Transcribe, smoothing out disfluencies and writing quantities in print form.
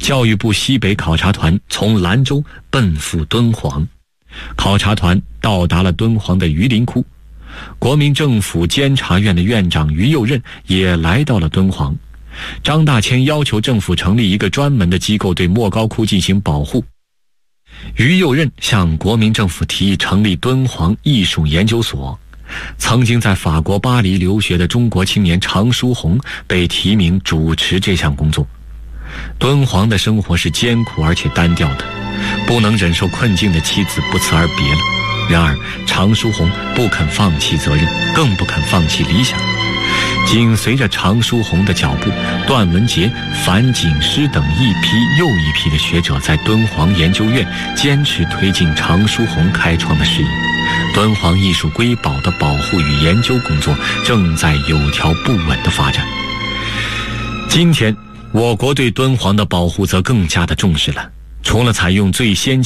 教育部西北考察团从兰州奔赴敦煌。考察团到达了敦煌的榆林窟，国民政府监察院的院长于右任也来到了敦煌。张大千要求政府成立一个专门的机构对莫高窟进行保护。于右任向国民政府提议成立敦煌艺术研究所。曾经在法国巴黎留学的中国青年常书鸿被提名主持这项工作。敦煌的生活是艰苦而且单调的，不能忍受困境的妻子不辞而别了。然而常书鸿不肯放弃责任，更不肯放弃理想。紧随着常书鸿的脚步，段文杰、樊锦诗等一批又一批的学者在敦煌研究院坚持推进常书鸿开创的事业。敦煌艺术瑰宝的保护与研究工作正在有条不紊地发展。今天我国对敦煌的保护则更加的重视了，除了采用最先进